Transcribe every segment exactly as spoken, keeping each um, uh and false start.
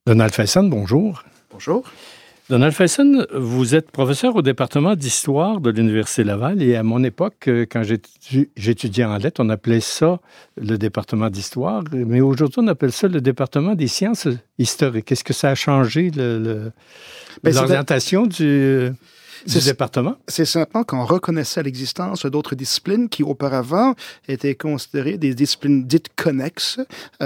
Donald Faison, bonjour. Bonjour. Donald Faison, vous êtes professeur au département d'histoire de l'Université Laval et à mon époque, quand j'étudiais en lettres, on appelait ça le département d'histoire, mais aujourd'hui, on appelle ça le département des sciences historiques. Est-ce que ça a changé le, le, ben, l'orientation du... C'est, du département? C'est simplement qu'on reconnaissait l'existence d'autres disciplines qui, auparavant, étaient considérées des disciplines dites connexes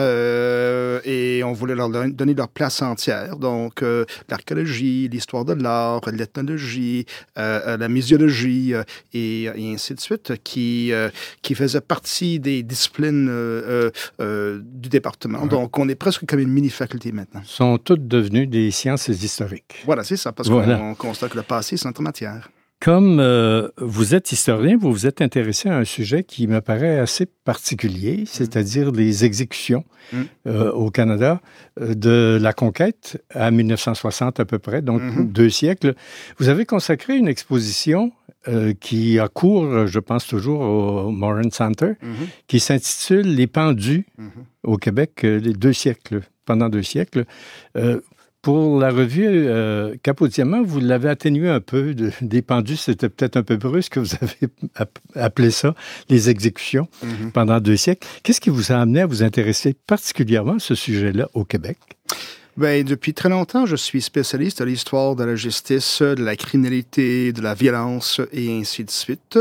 euh, et on voulait leur donner leur place entière. Donc, euh, l'archéologie, l'histoire de l'art, l'ethnologie, euh, la muséologie euh, et, et ainsi de suite, qui, euh, qui faisaient partie des disciplines euh, euh, du département. Ouais. Donc, on est presque comme une mini-faculté maintenant. Sont toutes devenues des sciences historiques. Voilà, c'est ça, parce voilà. qu'on constate que le passé, c'est entre matière. Comme euh, vous êtes historien, vous vous êtes intéressé à un sujet qui me paraît assez particulier, c'est-à-dire mmh. les exécutions mmh. euh, au Canada euh, de la conquête à dix-neuf cent soixante à peu près, donc mmh. deux siècles. Vous avez consacré une exposition euh, qui a cours, je pense toujours, au Moran Center, mmh. qui s'intitule « Les pendus mmh. au Québec, euh, les deux siècles, pendant deux siècles euh, ». Pour la revue euh, Capot-Diamant, vous l'avez atténué un peu. De, des pendus, c'était peut-être un peu brusque, vous avez appelé ça les exécutions mm-hmm. pendant deux siècles. Qu'est-ce qui vous a amené à vous intéresser particulièrement à ce sujet-là au Québec? Bien, depuis très longtemps, je suis spécialiste de l'histoire de la justice, de la criminalité, de la violence et ainsi de suite.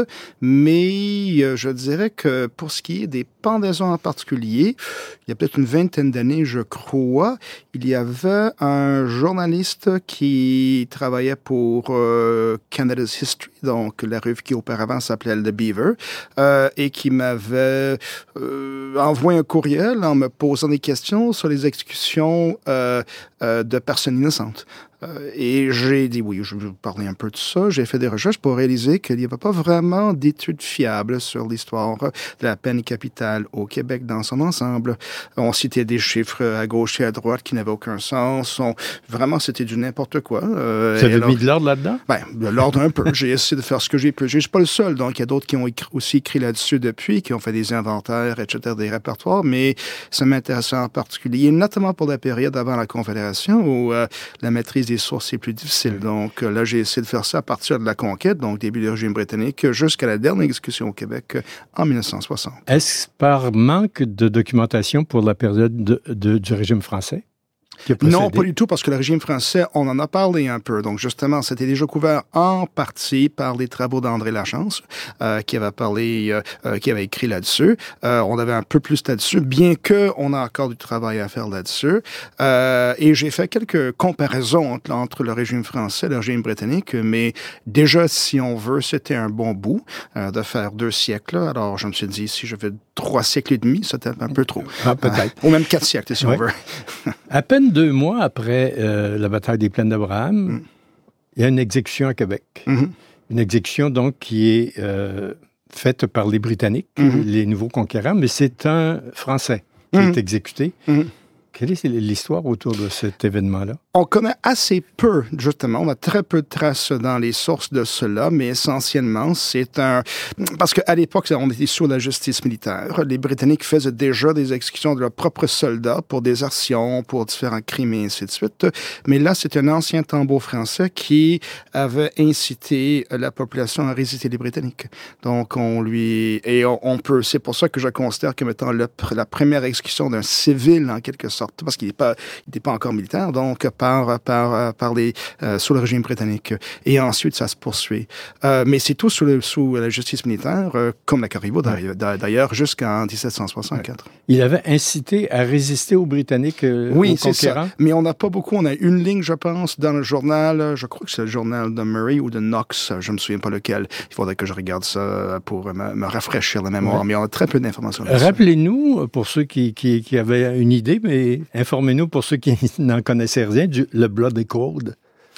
Mais euh, je dirais que pour ce qui est des pendaisons en particulier, il y a peut-être une vingtaine d'années, je crois, il y avait un journaliste qui travaillait pour euh, Canada's History, donc la revue qui auparavant s'appelait The Beaver, euh, et qui m'avait euh, envoyé un courriel en me posant des questions sur les exécutions euh, euh, de personnes innocentes. Euh, et j'ai dit, oui, je vais vous parler un peu de ça. J'ai fait des recherches pour réaliser qu'il n'y avait pas vraiment d'études fiables sur l'histoire de la peine capitale au Québec dans son ensemble. On citait des chiffres à gauche et à droite qui n'avaient aucun sens. On, vraiment, c'était du n'importe quoi. Euh, Vous avez alors, mis de l'ordre là-dedans? Ben, de l'ordre un peu. J'ai essayé de faire ce que j'ai pu. Je ne suis pas le seul. Donc, il y a d'autres qui ont écrit, aussi écrit là-dessus depuis, qui ont fait des inventaires, et cetera, des répertoires. Mais ça m'intéressait en particulier, notamment pour la période avant la Confédération où euh, la maîtrise des sources, c'est plus difficile. Donc là, j'ai essayé de faire ça à partir de la conquête, donc début du régime britannique, jusqu'à la dernière exécution au Québec en dix-neuf cent soixante. Est-ce par manque de documentation pour la période de, de, du régime français? Non, pas du tout, parce que le régime français, on en a parlé un peu. Donc, justement, c'était déjà couvert en partie par les travaux d'André Lachance, euh, qui avait parlé, euh, qui avait écrit là-dessus. Euh, on avait un peu plus là-dessus, bien que on a encore du travail à faire là-dessus. Euh, et j'ai fait quelques comparaisons entre, entre le régime français et le régime britannique, mais déjà, si on veut, c'était un bon bout euh, de faire deux siècles. Alors, je me suis dit, si je fais trois siècles et demi, c'était un peu trop. Ah, peut-être. Euh, ou même quatre siècles, si ouais. on veut. À peine deux mois après euh, la bataille des Plaines d'Abraham, mm. il y a une exécution à Québec. Mm-hmm. Une exécution, donc, qui est euh, faite par les Britanniques, mm-hmm. les nouveaux conquérants, mais c'est un Français qui mm-hmm. est exécuté. Mm-hmm. Quelle est l'histoire autour de cet événement-là? On connaît assez peu, justement. On a très peu de traces dans les sources de cela, mais essentiellement, c'est un... Parce qu'à l'époque, on était sous la justice militaire. Les Britanniques faisaient déjà des exécutions de leurs propres soldats pour désertion, pour différents crimes et ainsi de suite. Mais là, c'est un ancien tambour français qui avait incité la population à résister les Britanniques. Donc, on lui... Et on, on peut... C'est pour ça que je considère comme étant le, la première exécution d'un civil, en quelque sorte, parce qu'il n'était pas, pas encore militaire, donc par, par, par les, euh, sous le régime britannique. Et ensuite, ça se poursuit. Euh, mais c'est tout sous, le, sous la justice militaire, euh, comme la Caribou, ouais. d'ailleurs, jusqu'en dix-sept cent soixante-quatre. Ouais. Il avait incité à résister aux Britanniques, euh, oui, aux conquérants? Oui, c'est ça. Mais on n'a pas beaucoup. On a une ligne, je pense, dans le journal, je crois que c'est le journal de Murray ou de Knox, je ne me souviens pas lequel. Il faudrait que je regarde ça pour me, me rafraîchir la mémoire, ouais. mais on a très peu d'informations là-dessus. Rappelez-nous, pour ceux qui, qui, qui avaient une idée, mais informez-nous pour ceux qui n'en connaissaient rien, du, le Bloody Code.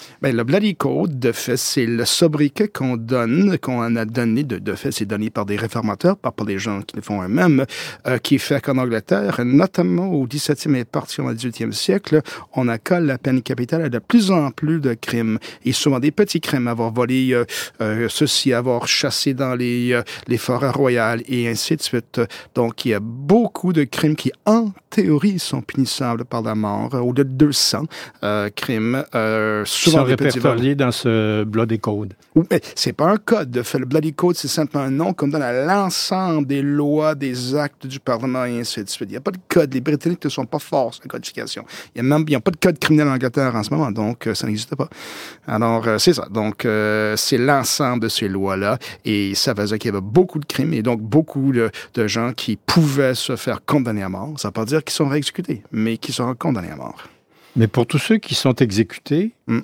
Bien, le Bloody Code, de fait, c'est le sobriquet qu'on donne, qu'on a donné, de, de fait, c'est donné par des réformateurs, pas par des gens qui le font eux-mêmes, euh, qui fait qu'en Angleterre, notamment au dix-septième et partie au dix-huitième siècle, on accole la peine capitale à de plus en plus de crimes, et souvent des petits crimes, avoir volé euh, euh, ceci, avoir chassé dans les, euh, les forêts royales, et ainsi de suite. Donc, il y a beaucoup de crimes qui, en théorie, sont punissables par la mort, au de deux cents euh, crimes, euh, souvent sont répertoriés dans ce Bloody Code. Mais c'est pas un code. De fait, le Bloody Code, c'est simplement un nom qu'on donne à l'ensemble des lois, des actes du Parlement et ainsi de suite. Il n'y a pas de code. Les Britanniques ne sont pas forts sur la codification. Il n'y a même il y a pas de code criminel en Angleterre en ce moment, donc euh, ça n'existe pas. Alors, euh, c'est ça. Donc, euh, c'est l'ensemble de ces lois-là, et ça faisait qu'il y avait beaucoup de crimes, et donc beaucoup de, de gens qui pouvaient se faire condamner à mort. Ça ne veut pas dire qu'ils sont réexécutés, mais qui seront condamnés à mort. Mais pour tous ceux qui sont exécutés, mm.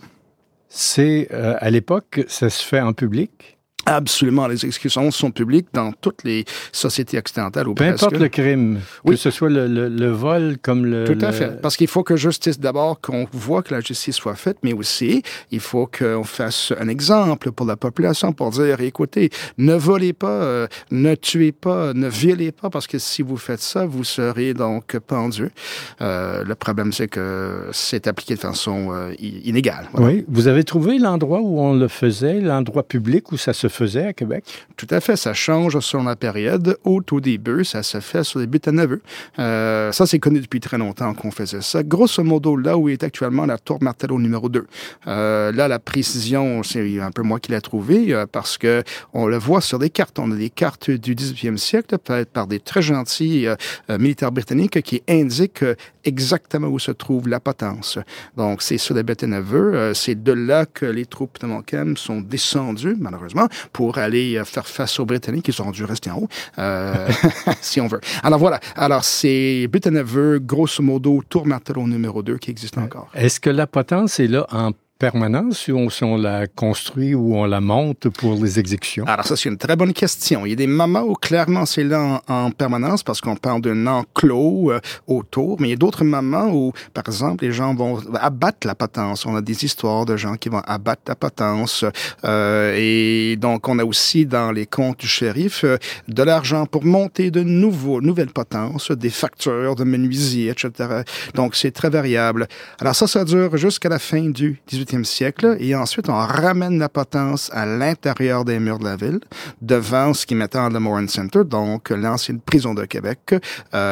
c'est, euh, à l'époque, ça se fait en public? Absolument. Les exécutions sont publiques dans toutes les sociétés occidentales ou Peu presque. importe le crime, oui. que ce soit le, le, le vol comme le... Tout à le... fait. Parce qu'il faut que justice, d'abord, qu'on voit que la justice soit faite, mais aussi, il faut qu'on fasse un exemple pour la population pour dire, écoutez, ne volez pas, euh, ne tuez pas, ne violez pas, parce que si vous faites ça, vous serez donc pendu. Euh, le problème, c'est que c'est appliqué de façon euh, inégale. Voilà. Oui. Vous avez trouvé l'endroit où on le faisait, l'endroit public où ça se faisait à Québec? Tout à fait. Ça change selon la période. Au tout début, ça se fait sur les buts-à-neveux. Euh, ça, c'est connu depuis très longtemps qu'on faisait ça. Grosso modo, là où est actuellement la tour Martello numéro deux. Euh, là, la précision, c'est un peu moi qui l'ai trouvée, euh, parce que on le voit sur des cartes. On a des cartes du dix-huitième siècle, peut-être par des très gentils euh, euh, militaires britanniques qui indiquent euh, exactement où se trouve la potence. Donc, c'est sur les buts-à-neveux. Euh, c'est de là que les troupes de Montcalm sont descendues, malheureusement, pour aller faire face aux Britanniques qui sont dû rester en haut, euh, si on veut. Alors voilà. Alors, c'est buts-à-neveux, grosso modo, tour Martello numéro deux qui existe encore. Est-ce que la potence est là en permanence, ou on, si on la construit ou on la monte pour les exécutions? Alors ça, c'est une très bonne question. Il y a des moments où clairement c'est là en, en permanence parce qu'on parle d'un enclos euh, autour, mais il y a d'autres moments où, par exemple, les gens vont abattre la potence. On a des histoires de gens qui vont abattre la potence. Euh, et donc, on a aussi dans les comptes du shérif euh, de l'argent pour monter de nouveaux, nouvelles potences, des factures de menuisier, et cetera. Donc, c'est très variable. Alors ça, ça dure jusqu'à la fin du dix-huitième siècle, et ensuite on ramène la potence à l'intérieur des murs de la ville, devant ce qui est maintenant le Moran Center, donc l'ancienne prison de Québec. Euh,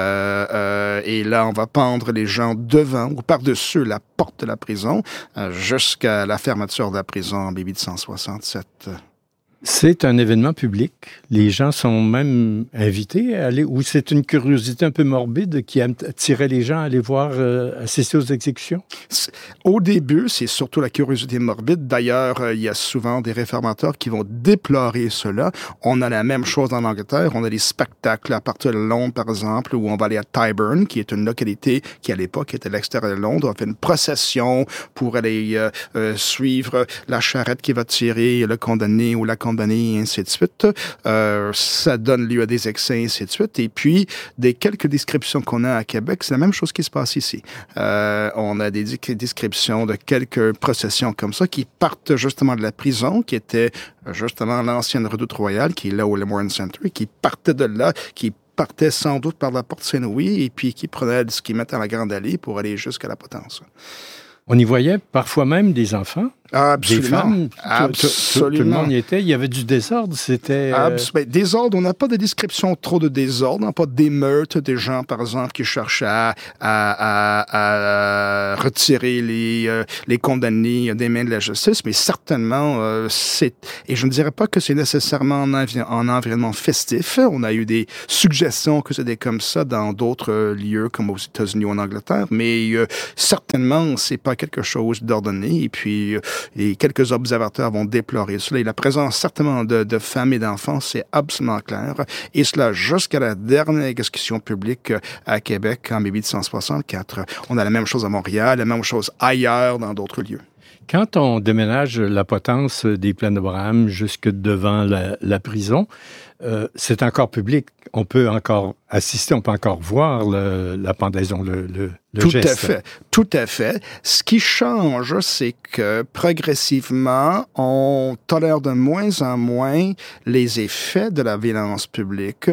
euh, et là, on va pendre les gens devant ou par-dessus la porte de la prison euh, jusqu'à la fermeture de la prison en mille huit cent soixante-sept. C'est un événement public. Les gens sont même invités à aller, ou c'est une curiosité un peu morbide qui attirait les gens à aller voir, euh, assister aux exécutions? Au début, c'est surtout la curiosité morbide. D'ailleurs, euh, il y a souvent des réformateurs qui vont déplorer cela. On a la même chose en Angleterre. On a des spectacles à partir de Londres, par exemple, où on va aller à Tyburn, qui est une localité qui, à l'époque, était à l'extérieur de Londres. On fait une procession pour aller euh, euh, suivre la charrette qui va tirer le condamné ou la condamnée, et ainsi de suite. Euh, ça donne lieu à des excès, et ainsi de suite. Et puis, des quelques descriptions qu'on a à Québec, c'est la même chose qui se passe ici. Euh, on a des descriptions de quelques processions comme ça qui partent justement de la prison, qui était justement l'ancienne redoute royale, qui est là au Le Moran Center, et qui partait de là, qui partait sans doute par la porte Saint-Louis, et puis qui prenait ce qu'ils mettaient à la Grande Allée pour aller jusqu'à la potence. On y voyait parfois même des enfants, absolument, des femmes. Absolument. Tout, tout le monde y était. Il y avait du désordre. C'était... Euh... Abs- ben, désordre, on n'a pas de description trop de désordre. On n'a pas d'émeutes, des gens, par exemple, qui cherchent à, à, à, à retirer les, euh, les condamnés des mains de la justice, mais certainement, euh, c'est... Et je ne dirais pas que c'est nécessairement en, envi- en environnement festif. On a eu des suggestions que c'était comme ça dans d'autres euh, lieux, comme aux États-Unis ou en Angleterre, mais euh, certainement, c'est pas quelque chose d'ordonné. Et puis, euh, et quelques observateurs vont déplorer cela. Et la présence certainement de, de femmes et d'enfants, c'est absolument clair. Et cela jusqu'à la dernière exécution publique à Québec en mille huit cent soixante-quatre. On a la même chose à Montréal, la même chose ailleurs dans d'autres lieux. Quand on déménage la potence des Plaines d'Abraham jusque devant la, la prison, euh, c'est encore public. On peut encore assister, on peut encore voir le, la pendaison, le, le, le Tout geste. à fait, tout à fait. Ce qui change, c'est que progressivement, on tolère de moins en moins les effets de la violence publique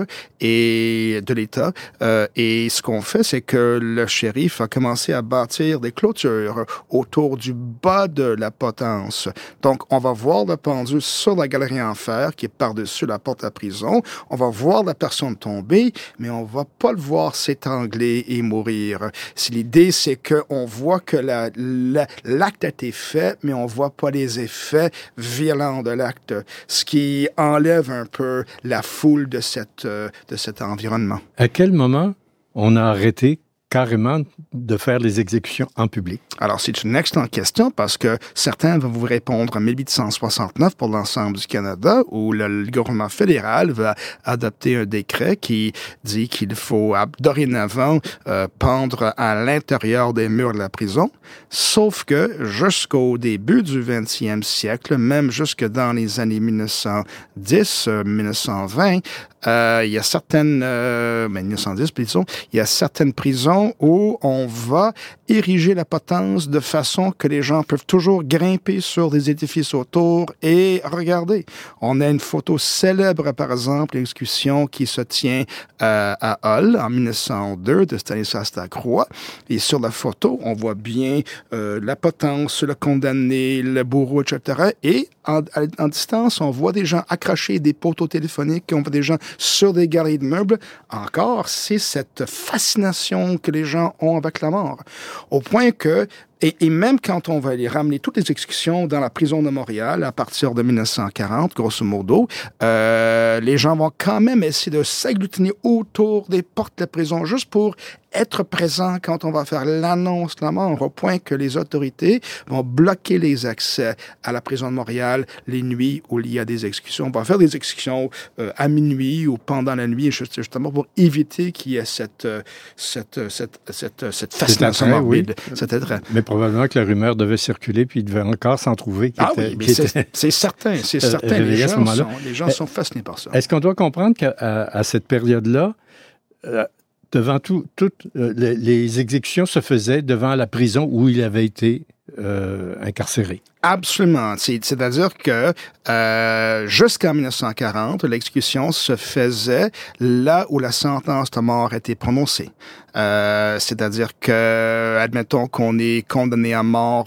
et de l'État. Euh, et ce qu'on fait, c'est que le shérif a commencé à bâtir des clôtures autour du bas de la potence. Donc, on va voir le pendu sur la galerie en fer qui est par-dessus la porte à prison. On va voir la personne tomber, mais on va pas le voir s'étrangler et mourir. L'idée, c'est qu'on voit que la, la, l'acte a été fait, mais on voit pas les effets violents de l'acte, ce qui enlève un peu la foule de, cette, de cet environnement. À quel moment on a arrêté carrément de faire les exécutions en public? Alors, c'est une excellente question parce que certains vont vous répondre en dix-huit cent soixante-neuf pour l'ensemble du Canada où le, le gouvernement fédéral va adopter un décret qui dit qu'il faut dorénavant euh, pendre à l'intérieur des murs de la prison, sauf que jusqu'au début du vingtième siècle, même jusque dans les années dix-neuf cent dix, dix-neuf cent vingt, euh, il y a certaines, euh, ben dix-neuf cent dix, disons, il y a certaines prisons où on va ériger la potence de façon que les gens peuvent toujours grimper sur des édifices autour et regarder. On a une photo célèbre, par exemple, l'exécution qui se tient euh, à Hull en dix-neuf cent deux de Stanislas Lacroix. Et sur la photo, on voit bien euh, la potence, le condamné, le bourreau, et cetera. Et en, en distance, on voit des gens accrocher des poteaux téléphoniques, on voit des gens sur des galeries de meubles. Encore, c'est cette fascination que les gens ont avec la mort. Au point que, et, et même quand on va aller ramener toutes les exécutions dans la prison de Montréal à partir de dix-neuf cent quarante, grosso modo, euh, les gens vont quand même essayer de s'agglutiner autour des portes de la prison juste pour être présents quand on va faire l'annonce de la mort, au point que les autorités vont bloquer les accès à la prison de Montréal les nuits où il y a des exécutions. On va faire des exécutions euh, à minuit ou pendant la nuit, justement pour éviter qu'il y ait cette, cette, cette, cette, cette fascination morbide. Oui. Cet attrait. Mais probablement que la rumeur devait circuler, puis il devait encore s'en trouver. Qui ah était, oui, mais qui c'est, était, c'est certain, c'est certain. Les gens, sont, les gens sont fascinés par ça. Est-ce qu'on doit comprendre qu'à à, à cette période-là, euh, devant tout, toutes euh, les, les exécutions se faisaient devant la prison où il avait été euh, incarcéré? Absolument. C'est, c'est-à-dire que euh, jusqu'en dix-neuf cent quarante, l'exécution se faisait là où la sentence de mort était prononcée. Euh, c'est-à-dire que, admettons qu'on est condamné à mort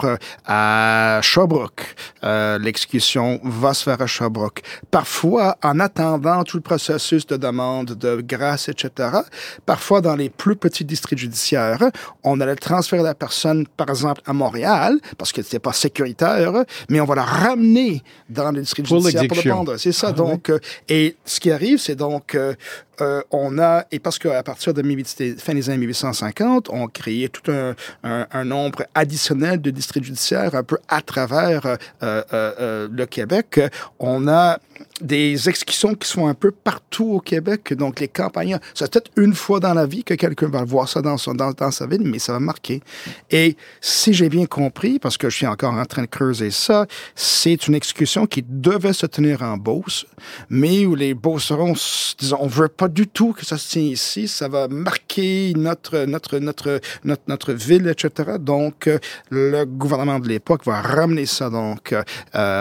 à Sherbrooke, euh, l'exécution va se faire à Sherbrooke. Parfois, en attendant tout le processus de demande de grâce, et cetera, parfois dans les plus petits districts judiciaires, on allait transférer la personne, par exemple, à Montréal, parce que c'était pas sécuritaire, mais on va la ramener dans le district pour judiciaire pour le pendre. C'est ça. Ah, donc, oui. euh, et ce qui arrive, c'est donc euh, euh, on a, et parce qu'à partir de fin des années dix-huit cent cinquante, on créait tout un, un, un nombre additionnel de districts judiciaires un peu à travers euh, euh, euh, le Québec. On a des exécutions qui sont un peu partout au Québec. Donc, les campagnes, c'est peut-être une fois dans la vie que quelqu'un va voir ça dans, son, dans, dans sa ville, mais ça va marquer. Et si j'ai bien compris, parce que je suis encore en train de creuser ça, c'est une exécution qui devait se tenir en Beauce, mais où les Beaucerons, disons, on veut pas du tout que ça se tienne ici, ça va marquer notre, notre, notre, notre, notre ville, et cetera. Donc, le gouvernement de l'époque va ramener ça, donc, euh,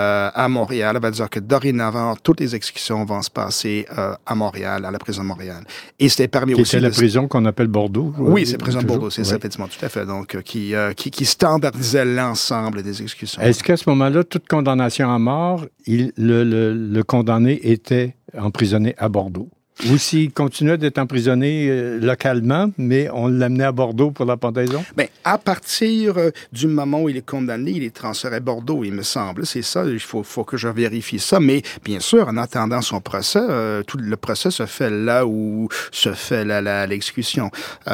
à Montréal. Elle va dire que dorénavant, toutes les exécutions vont se passer euh, à Montréal, à la prison de Montréal. Et c'était permis qui aussi... C'était la prison qu'on appelle Bordeaux? Oui, c'est la prison de Bordeaux, c'est oui. ça, effectivement, tout à fait. Donc, euh, qui, euh, qui, qui standardisait l'ensemble des exécutions. Est-ce qu'à ce moment-là, toute condamnation à mort, il, le, le, le condamné était emprisonné à Bordeaux? Ou s'il continuait d'être emprisonné euh, localement, mais on l'amenait à Bordeaux pour la pendaison? Bien, à partir euh, du moment où il est condamné, il est transféré à Bordeaux, il me semble. C'est ça, il faut, faut que je vérifie ça. Mais bien sûr, en attendant son procès, euh, tout le procès se fait là où se fait la, la, l'exécution.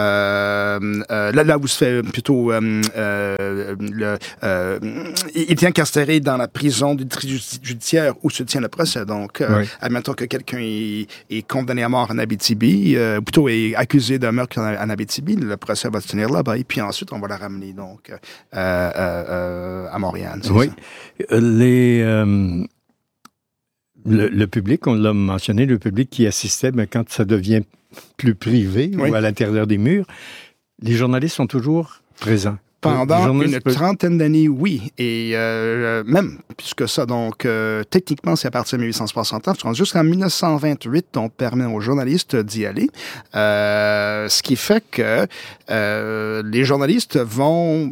Euh, euh, là, là où se fait plutôt... Euh, euh, le, euh, il est incarcéré dans la prison du district judiciaire où se tient le procès. Donc, euh, oui. admettons que quelqu'un est, est condamné à mort en Abitibi, euh, plutôt est accusé d'un meurtre en, en Abitibi, le procès va se tenir là-bas, et puis ensuite, on va la ramener, donc, euh, euh, euh, à Montréal. Oui. Ça. Les... Euh, le, le public, on l'a mentionné, le public qui assistait, mais quand ça devient plus privé oui. ou à l'intérieur des murs, les journalistes sont toujours présents. Pendant une peut... trentaine d'années, oui. Et euh, même plus que ça. Donc, euh, techniquement, c'est à partir de mille huit cent soixante-neuf. Jusqu'en mille neuf cent vingt-huit, on permet aux journalistes d'y aller. Euh, ce qui fait que euh, les journalistes vont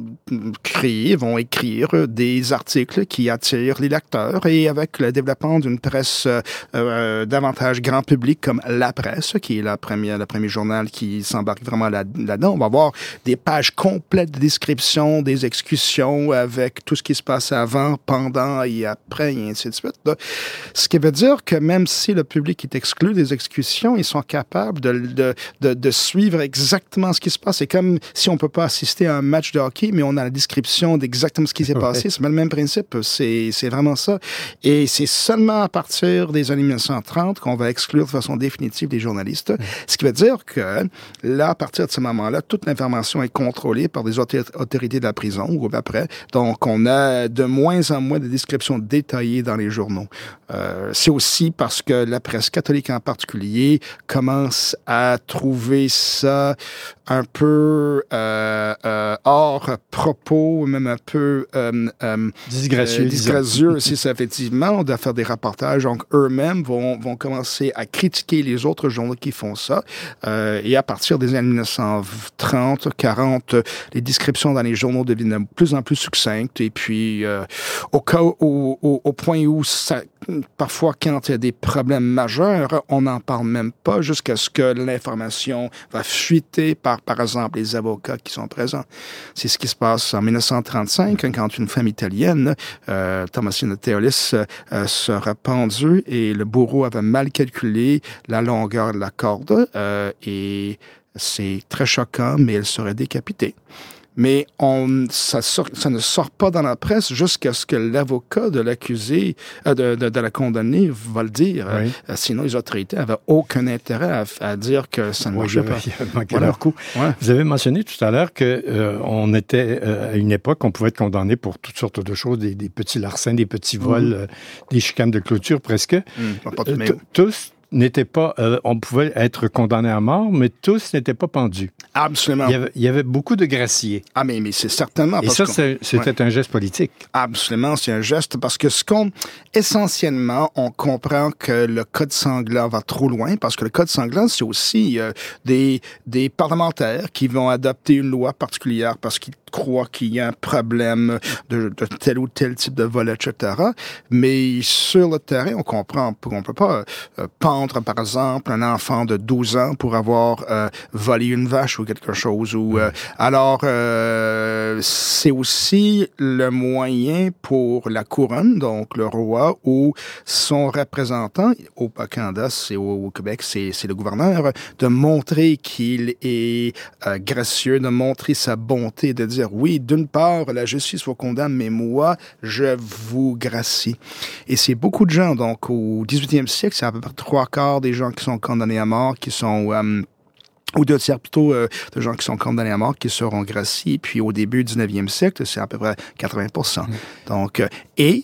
créer, vont écrire des articles qui attirent les lecteurs. Et avec le développement d'une presse euh, davantage grand public comme La Presse, qui est la première, le premier journal qui s'embarque vraiment là, là-dedans, on va avoir des pages complètes de description des exécutions avec tout ce qui se passe avant, pendant et après, et ainsi de suite. Ce qui veut dire que même si le public est exclu des exécutions, ils sont capables de, de, de, de suivre exactement ce qui se passe. C'est comme si on peut pas assister à un match de hockey, mais on a la description d'exactement ce qui s'est passé. Ouais. C'est le même principe. C'est, c'est vraiment ça. Et c'est seulement à partir des années mille neuf cent trente qu'on va exclure de façon définitive les journalistes. Ouais. Ce qui veut dire que là, à partir de ce moment-là, toute l'information est contrôlée par des autorités autorité de la prison ou après. Donc, on a de moins en moins de descriptions détaillées dans les journaux. Euh, c'est aussi parce que la presse catholique en particulier commence à trouver ça un peu euh, euh, hors propos, même un peu euh, euh, disgracieux, euh, disgracieux aussi, ça, effectivement. On doit faire des reportages. Donc, eux-mêmes vont, vont commencer à critiquer les autres journaux qui font ça. Euh, et à partir des années mille neuf cent trente, quarante, les descriptions dans les journaux deviennent de plus en plus succinctes. Et puis, euh, au cas au, au, au point où ça, parfois, quand il y a des problèmes majeurs, on n'en parle même pas jusqu'à ce que l'information va fuiter par, par exemple, les avocats qui sont présents. C'est ce qui se passe en mille neuf cent trente-cinq, quand une femme italienne, euh, Thomasina Teolis, euh, sera pendue et le bourreau avait mal calculé la longueur de la corde euh, et c'est très choquant, mais elle serait décapitée. Mais on, ça, sort, ça ne sort pas dans la presse jusqu'à ce que l'avocat de l'accusé, euh, de, de, de la condamnée va le dire. Oui. Euh, sinon, les autorités n'avaient aucun intérêt à, à dire que ça ne oui, marchait pas. Voilà. Leur coup. Ouais. Vous avez mentionné tout à l'heure que euh, on était euh, à une époque, on pouvait être condamné pour toutes sortes de choses, des, des petits larcins, des petits vols, mmh. euh, des chicanes de clôture presque. Mmh, pas euh, tous n'étaient pas, euh, on pouvait être condamné à mort, mais tous n'étaient pas pendus. Absolument. Il y avait, il y avait beaucoup de graciés. Ah, mais, mais c'est certainement... Et ça, c'est, c'était ouais. un geste politique. Absolument, c'est un geste parce que ce qu'on... Essentiellement, on comprend que le code sanglant va trop loin parce que le code sanglant, c'est aussi euh, des, des parlementaires qui vont adopter une loi particulière parce qu'ils croient qu'il y a un problème de, de tel ou tel type de vol, et cetera. Mais sur le terrain, on comprend qu'on ne peut pas euh, pendre, par exemple, un enfant de douze ans pour avoir euh, volé une vache ou quelque chose. Ou euh, alors, euh, c'est aussi le moyen pour la couronne, donc le roi, ou son représentant, au Canada, c'est au, au Québec, c'est, c'est le gouverneur, de montrer qu'il est euh, gracieux, de montrer sa bonté, de dire oui, d'une part, la justice vous condamne, mais moi, je vous gracie. Et c'est beaucoup de gens, donc au dix-huitième siècle, c'est à peu près trois quarts des gens qui sont condamnés à mort, qui sont... Euh, ou deux tiers plutôt euh, de gens qui sont condamnés à mort qui seront graciés. Puis au début du dix-neuvième siècle, c'est à peu près quatre-vingts pour cent. Mmh. Donc, euh, et...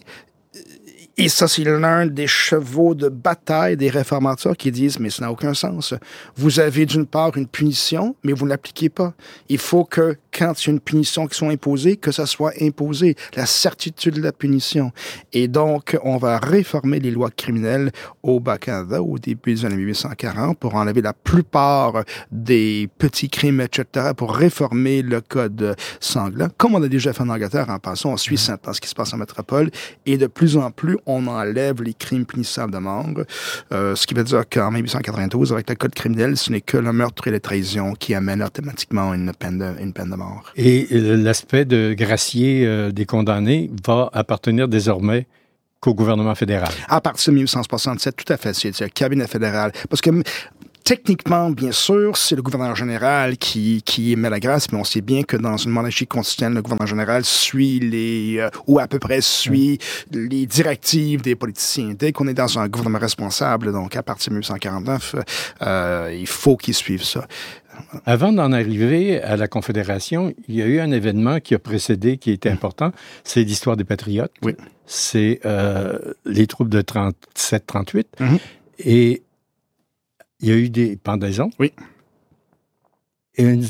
Et ça, c'est l'un des chevaux de bataille des réformateurs qui disent, mais ça n'a aucun sens. Vous avez d'une part une punition, mais vous ne l'appliquez pas. Il faut que, quand il y a une punition qui soit imposée, que ça soit imposé. La certitude de la punition. Et donc, on va réformer les lois criminelles au Bas-Canada au début des années mille huit cent quarante pour enlever la plupart des petits crimes, et cetera, pour réformer le code sanglant, comme on a déjà fait en Angleterre en passant en Suisse, dans ce qui se passe en métropole. Et de plus en plus, on enlève les crimes punissables de mort. Euh, ce qui veut dire qu'en mille huit cent quatre-vingt-douze, avec le code criminel, ce n'est que le meurtre et la trahison qui amènent automatiquement une peine de, une peine de mort. Et l'aspect de gracier euh, des condamnés va appartenir désormais qu'au gouvernement fédéral. À partir de mille huit cent soixante-sept, tout à fait, c'est le cabinet fédéral. Parce que techniquement, bien sûr, c'est le gouverneur général qui, qui émet la grâce, mais on sait bien que dans une monarchie constitutionnelle, le gouverneur général suit les, euh, ou à peu près suit mmh. les directives des politiciens. Dès qu'on est dans un gouvernement responsable, donc à partir de mille huit cent quarante-neuf, euh, il faut qu'ils suivent ça. Avant d'en arriver à la Confédération, il y a eu un événement qui a précédé, qui était important, c'est l'histoire des Patriotes. Oui. C'est euh, les troupes de trente-sept trente-huit. Mm-hmm. Et il y a eu des pendaisons. Oui. Et une,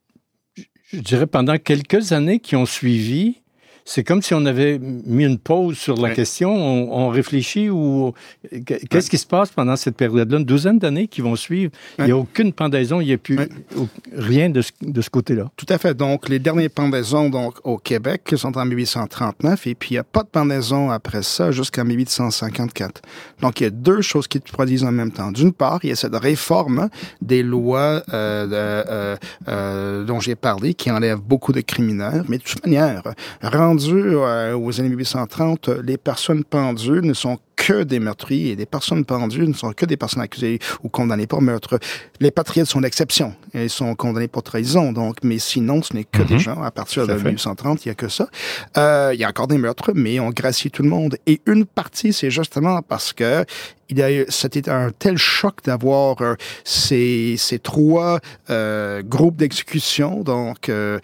je dirais pendant quelques années qui ont suivi, c'est comme si on avait mis une pause sur la oui. question, on, on réfléchit ou qu'est-ce oui. qui se passe pendant cette période-là, une douzaine d'années qui vont suivre. Oui. Il n'y a aucune pendaison, il n'y a plus oui. rien de ce, de ce côté-là. Tout à fait. Donc, les dernières pendaisons donc, au Québec sont en dix-huit cent trente-neuf et puis il n'y a pas de pendaison après ça jusqu'en dix-huit cent cinquante-quatre. Donc, il y a deux choses qui se produisent en même temps. D'une part, il y a cette réforme des lois euh, de, euh, euh, dont j'ai parlé qui enlève beaucoup de criminels, mais de toute manière, rendu euh, aux années dix-huit cent trente, les personnes pendues ne sont que des meurtriers et des personnes pendues ne sont que des personnes accusées ou condamnées pour meurtre. Les patriotes sont l'exception. Ils sont condamnés pour trahison, donc, mais sinon, ce n'est que mm-hmm. des gens. À partir de dix-huit cent trente, il n'y a que ça. Euh, il y a encore des meurtres, mais on gracie tout le monde. Et une partie, c'est justement parce que il y a eu, c'était un tel choc d'avoir euh, ces, ces trois euh, groupes d'exécution, donc euh,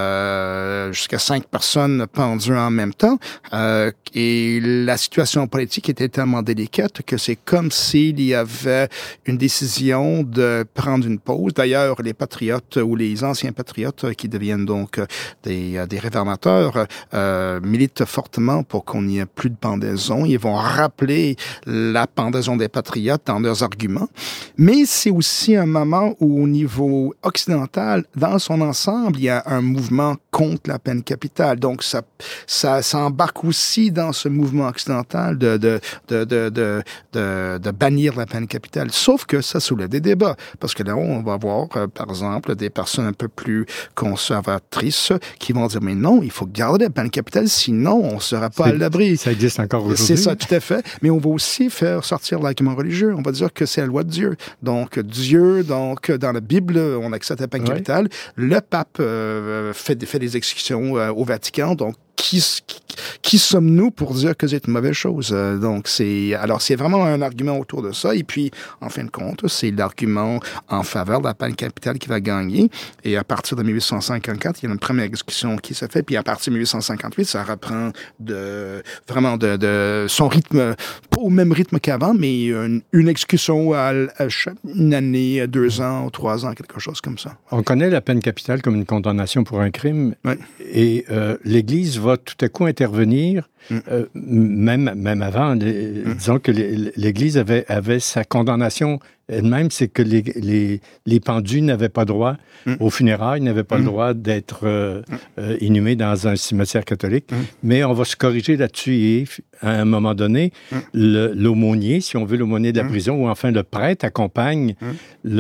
euh, jusqu'à cinq personnes pendues en même temps. Euh, et la situation politique était tellement délicate que c'est comme s'il y avait une décision de prendre une pause. D'ailleurs, les patriotes ou les anciens patriotes qui deviennent donc des, des réformateurs euh, militent fortement pour qu'on n'y ait plus de pendaison. Ils vont rappeler la pendaison des patriotes dans leurs arguments. Mais c'est aussi un moment où, au niveau occidental, dans son ensemble, il y a un mouvement contre la peine capitale. Donc, ça, ça, ça embarque aussi dans ce mouvement occidental de, de, de, de, de, de, de bannir la peine capitale. Sauf que ça soulève des débats. Parce que là, on va voir, euh, par exemple, des personnes un peu plus conservatrices qui vont dire, mais non, il faut garder la peine capitale, sinon on ne sera pas c'est, à l'abri. Ça existe encore aujourd'hui. C'est ça, tout à fait. Mais on va aussi faire sortir l'argument religieux. On va dire que c'est la loi de Dieu. Donc, Dieu, donc, dans la Bible, on accepte la peine capitale. Oui. Le pape euh, fait, fait des exécutions euh, au Vatican, donc Qui, qui, qui sommes-nous pour dire que c'est une mauvaise chose? Euh, donc, c'est, alors, c'est vraiment un argument autour de ça. Et puis, en fin de compte, c'est l'argument en faveur de la peine capitale qui va gagner. Et à partir de dix-huit cent cinquante-quatre, il y a une première exécution qui se fait. Puis, à partir de dix-huit cent cinquante-huit, ça reprend de, vraiment de, de son rythme, pas au même rythme qu'avant, mais une, une exécution à, à une année, deux ans, trois ans, quelque chose comme ça. On connaît la peine capitale comme une condamnation pour un crime. Ouais. Et euh, l'Église va tout à coup intervenir, mm. euh, même, même avant, les, mm. disons que les, l'Église avait, avait sa condamnation elle-même, c'est que les, les, les pendus n'avaient pas droit mm. aux funérailles, n'avaient pas mm. le droit d'être euh, mm. euh, inhumés dans un cimetière catholique, mm. mais on va se corriger là-dessus et à un moment donné, mm. le, l'aumônier, si on veut, l'aumônier de la mm. prison, ou enfin le prêtre accompagne mm.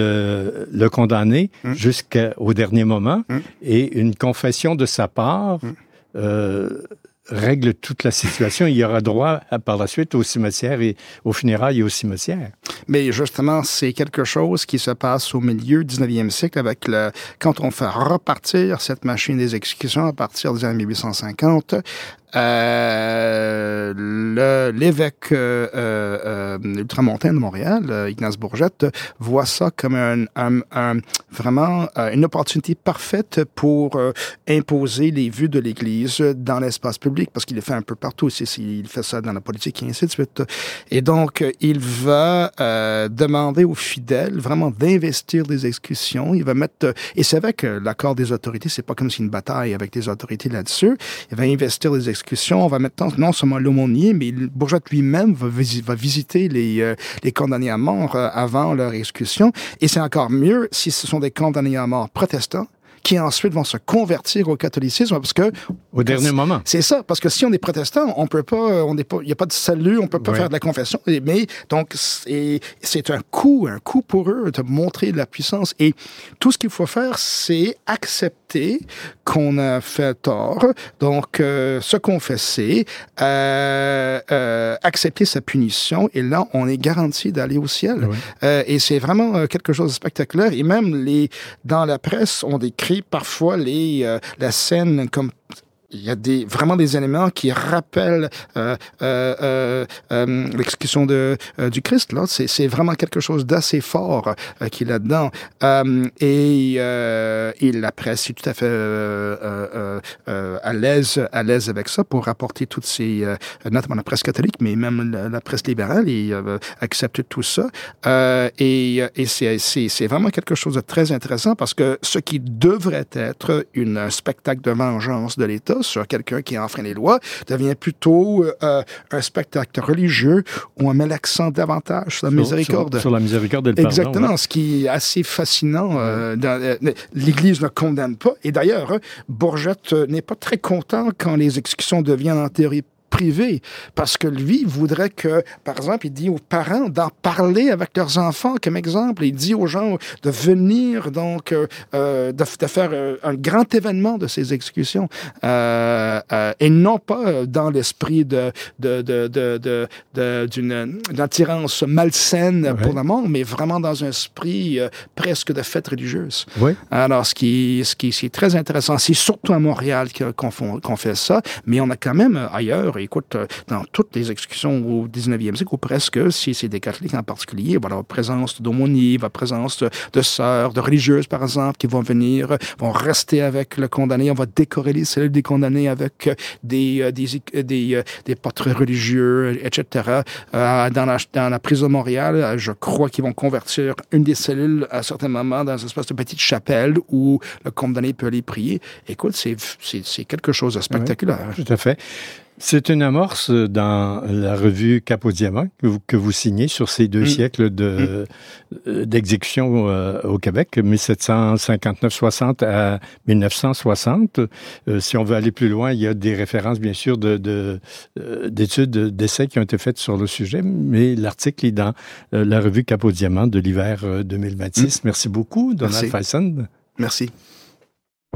le, le condamné mm. jusqu'au dernier moment, mm. et une confession de sa part mm. Euh, règle toute la situation. Il y aura droit à, par la suite au cimetière et aux funérailles et au cimetière. Mais justement, c'est quelque chose qui se passe au milieu du dix-neuvième siècle avec le, quand on fait repartir cette machine des exécutions à partir des années dix-huit cent cinquante. Euh, le, l'évêque euh, euh, ultramontain de Montréal, euh, Ignace Bourgette, voit ça comme un, un, un, vraiment euh, une opportunité parfaite pour euh, imposer les vues de l'Église dans l'espace public, parce qu'il le fait un peu partout. C'est, c'est, il fait ça dans la politique et ainsi de suite. Et donc, il va euh, demander aux fidèles vraiment d'investir des exécutions. Il va mettre... Et c'est vrai que l'accord des autorités, c'est pas comme si une bataille avec des autorités là-dessus. Il va investir des exécutions. On va maintenant, non seulement l'aumônier, mais Bourgette lui-même va, visi- va visiter les, euh, les condamnés à mort euh, avant leur exécution. Et c'est encore mieux si ce sont des condamnés à mort protestants qui ensuite vont se convertir au catholicisme, parce que... Au dernier moment. C'est ça, parce que si on est protestant, on peut pas, on n'est pas, il n'y a pas de salut, on peut pas ouais. faire de la confession, mais donc, c'est, c'est un coup, un coup pour eux de montrer de la puissance. Et tout ce qu'il faut faire, c'est accepter qu'on a fait tort, donc euh, se confesser, euh, euh, accepter sa punition, et là, on est garanti d'aller au ciel. Ouais. Euh, et c'est vraiment quelque chose de spectaculaire. Et même les, dans la presse, on décrit parfois les, euh, la scène comme il y a des, vraiment des éléments qui rappellent euh, euh, euh, euh, l'exécution de, euh, du Christ. Là, c'est, c'est vraiment quelque chose d'assez fort euh, qu'il a là-dedans. Euh, et euh, il apprécie tout à fait euh, euh, euh, à l'aise, à l'aise avec ça pour rapporter toutes ces, euh, notamment la presse catholique, mais même la, la presse libérale, et euh, accepte tout ça. Euh, et et c'est, c'est, c'est vraiment quelque chose de très intéressant parce que ce qui devrait être une, un spectacle de vengeance de l'État sur quelqu'un qui enfreint les lois devient plutôt euh, un spectacle religieux où on met l'accent davantage sur la sur, miséricorde. Sur, sur la miséricorde et le pardon. Exactement, ouais. Ce qui est assez fascinant. Euh, dans, euh, L'Église ne condamne pas. Et d'ailleurs, Bourget n'est pas très content quand les exécutions deviennent en théorie privé, parce que lui voudrait que, par exemple, il dit aux parents d'en parler avec leurs enfants comme exemple. Il dit aux gens de venir, donc, euh, de, de faire euh, un grand événement de ces exécutions, euh, euh, et non pas dans l'esprit de, de, de, de, de, de, d'une, d'une attirance malsaine ouais. pour la mort, mais vraiment dans un esprit euh, presque de fête religieuse. Oui. Alors, ce qui, ce qui, ce qui est très intéressant, c'est surtout à Montréal qu'on, qu'on fait ça, mais on a quand même ailleurs, écoute, dans toutes les exécutions au dix-neuvième siècle, ou presque, si c'est des catholiques en particulier, voilà, la présence d'aumôniers, la présence de, de sœurs, de religieuses, par exemple, qui vont venir, vont rester avec le condamné, on va décorer les cellules des condamnés avec des, des, des, des portraits religieux, et cetera. Euh, dans, la, dans la prison de Montréal, je crois qu'ils vont convertir une des cellules à certains moments dans une espèce de petite chapelle où le condamné peut aller prier. Écoute, c'est, c'est, c'est quelque chose de spectaculaire. Oui, tout à fait. C'est une amorce dans la revue Cap au Diamant que vous, que vous signez sur ces deux mmh. siècles de, mmh. d'exécution euh, au Québec, mille sept cent cinquante-neuf soixante à mille neuf cent soixante. Euh, si on veut aller plus loin, il y a des références, bien sûr, de, de, euh, d'études, d'essais qui ont été faites sur le sujet, mais l'article est dans euh, la revue Cap au Diamant de l'hiver euh, deux mille vingt-six. Mmh. Merci beaucoup, Donald Faison. Merci.